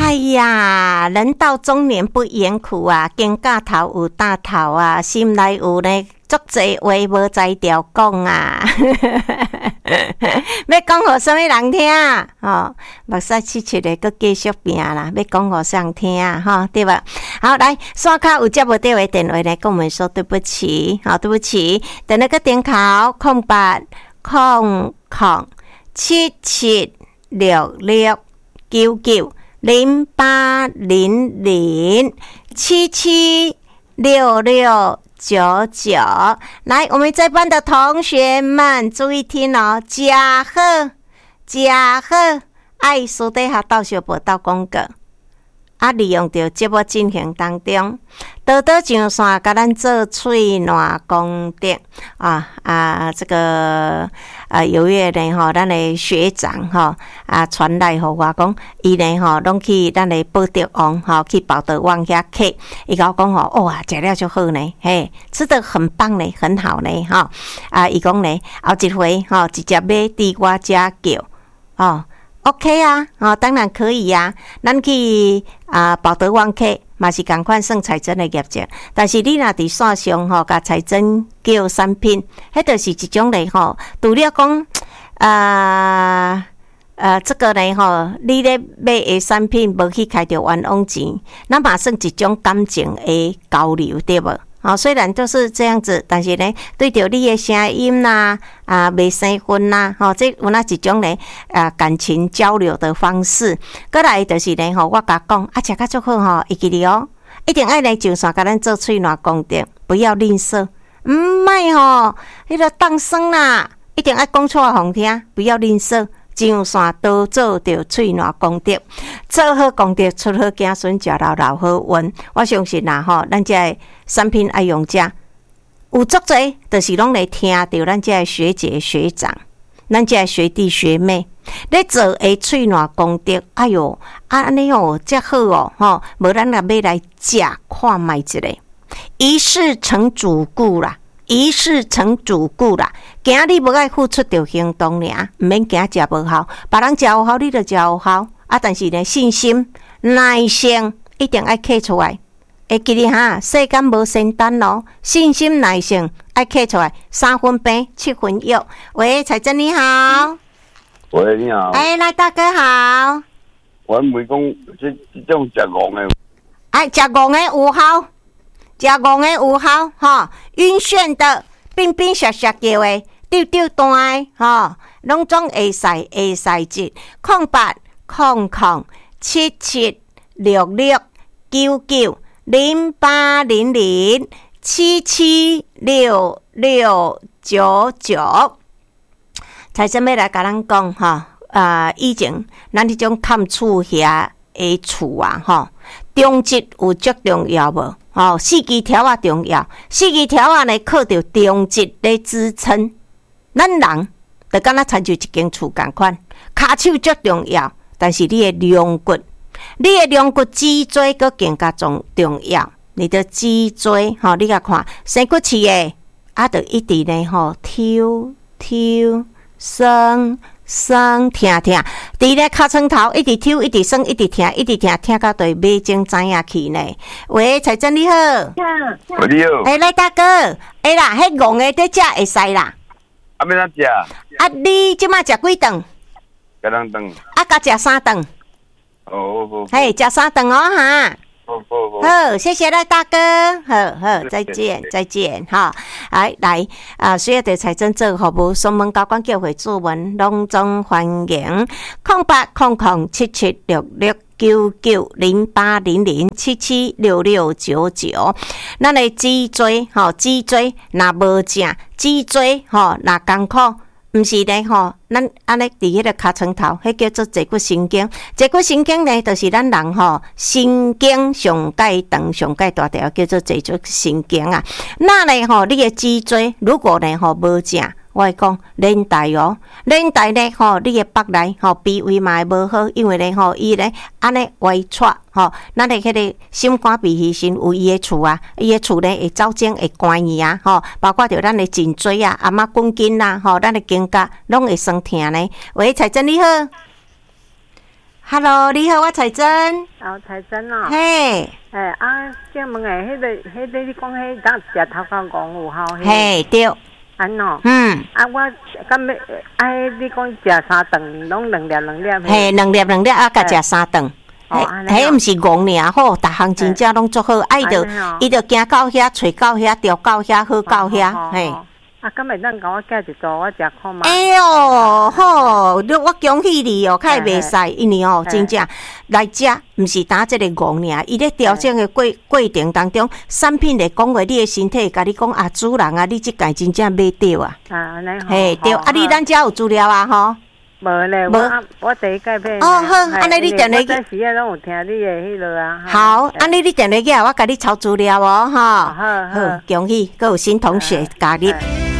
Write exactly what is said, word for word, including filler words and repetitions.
哎呀，人到中年不言苦啊，肩胛头有大头啊，心内有呢足侪话无才调讲啊。要讲互什么人听啊？哦，目屎七七的，佮继续拼啦。要讲互谁人听啊？哈，对吧？好，来，刷卡有接无到的电话来跟我们说对不起，好，对不起，等那个点考空八空空七七六六九九零八零零七七六六。九九，来，我们这班的同学们注意听哦，加好，加好，爱私底下到小报道广告，啊，利用着节目进行当中，多多上线，甲咱做喙暖功德啊啊，这个啊，有月呢吼，咱的学长吼啊传来互我讲，伊呢吼拢去咱的宝德王吼去宝德王遐客，伊甲我讲吼，哇，食了就好呢，嘿，吃得很棒呢，很好呢，吼啊，伊讲呢，后一回吼直接买伫我遮叫哦。OK 啊，哦，当然可以啊。咱去啊，宝德王客嘛是共款算彩珍的业绩，但是你若伫线上吼，甲彩珍叫产品，迄就是一种嘞吼。除了讲啊呃，这个呢吼，你咧买的产品无去开着冤枉钱，那嘛算一种感情的交流，对无？哦，虽然都是这样子，但是呢，对着你的声音呐，啊，未生分呐，吼、哦，这有那一种呢，啊，感情交流的方式。过来就是呢，吼，我甲讲，啊，食甲足好吼，会记哩哦，一定爱来上线，甲咱做喙暖功德，不要吝啬，唔卖吼，迄个当生啦，一定爱讲出来互听，不要吝啬。上线多做着喙暖功德，做好功德出好子孙，食老老好运。我相信啦吼，咱这个产品爱用者有足侪，就是拢来听着咱这个学姐学长，咱这个学弟学妹咧做诶喙暖功德。哎哟，啊安尼哦，遮好哦，吼，无咱若要来食看卖一下，一事成主顾啦。一事成主顾啦，今日无爱付出着行动尔，毋免惊食无效，别人食有效，你就食有效。啊，但是呢，信心、耐性一定爱刻出来。会记哩哈，世间无仙丹咯，信心、耐性爱刻出来，三分平，七分药。喂，彩珍你好。 喂，你好。 哎，来大哥好。 我唔会讲这这种食戆的。 哎，食戆的有效。食戆的有效吼，晕眩的、冰冰涩涩叫的、丢丢弹的吼，拢总会使会使接。空八空空七七六六九九零八零零七七六六九九。才真要来甲咱讲吼，啊、呃，以前咱迄种看厝遐的厝啊吼，中质有足重要无？哦，四支条啊重要，四支条啊呢靠着中质来支撑。咱人就敢若参像一间厝共款，骹手足重要，但是你的龙骨，你的龙骨脊椎佫更加重重要。你的脊椎，吼、哦，你甲看，生骨刺的，啊，就一直呢吼，抽抽生。生听听，伫咧尻川头一直抽，一直生，一直听，一直听，听到对尾睛知影去呢。喂，彩珍你好。 喂，你好。 哎，来大哥，哎啦，迄戆的在食会使啦。 啊，要哪食？ 啊，你即马食几顿？ 几两顿？ 啊，甲食三顿。 哦，好好。 嘿，食三顿哦哈。 好好好，好，谢谢赖大哥，好好，再见，再见，哈，来来啊，需要对财政做服务，双门高管教会主文隆重欢迎，空八空空七七六六九九零八零零七七六六九九，咱的脊椎吼，脊椎若无正，脊椎吼若艰苦。毋是咧吼，咱安尼伫迄个尻川头，迄叫做坐骨神经。坐骨神经咧，就是咱人吼神经上界长、上界大条，叫做坐骨神经啊。那咧吼，你的脊椎如果咧吼无正，我会讲连带哦，连带咧吼，你的腹内吼脾胃嘛会无好，因为咧吼伊咧安尼歪窜吼，咱咧迄个心肝脾肺肾有伊的厝啊，伊的厝咧会走精会关伊啊吼，包括着咱的颈椎啊、阿妈滚筋啦吼，咱的肩胛拢会酸痛呢。喂，彩珍你好。 ，Hello， 你好，我彩珍。 哦，彩珍哦。 嘿。 哎啊，请问诶，迄个、迄个，你讲迄当食头壳公有吼？ 嘿，对。 安喏。 嗯。 啊，我敢要啊，你讲食三顿，拢两粒两粒。 嘿，两粒两粒啊，甲食三顿。迄迄毋是戆尔好，逐项真正拢足好。啊，伊着伊着行到遐，找到遐，钓到遐，好到遐，嘿。 啊，敢会当甲我寄一组，我食看嘛。 哎哟，好，我恭喜你哦，较会袂使，因为哦，真正来食，毋是打即个戆尔，伊咧调整的过过程当中，产品会讲话，你的身体甲你讲啊，主人啊，你即届真正买着啊。 啊，安尼嘿，对，啊，你咱遮有资料啊，吼。 无咧，我我第一届买。 哦，好，安尼你电话。 我时啊，拢有听你的迄落啊。 好，安尼你电话起来，我甲你抄资料哦，哈。 好好。 恭喜，阁有新同学加入。